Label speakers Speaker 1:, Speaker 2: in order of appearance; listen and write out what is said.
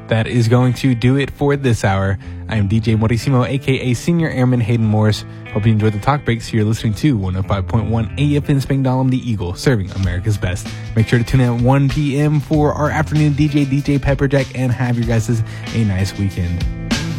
Speaker 1: That is going to do it for this hour. I am DJ Morissimo, aka Senior Airman Hayden Morris. Hope you enjoyed the talk breaks. You're listening to 105.1 AFN Spangdahlem, the Eagle, serving America's best. Make sure to tune in at 1 p.m. for our afternoon DJ Pepperjack, and have your guys a nice weekend.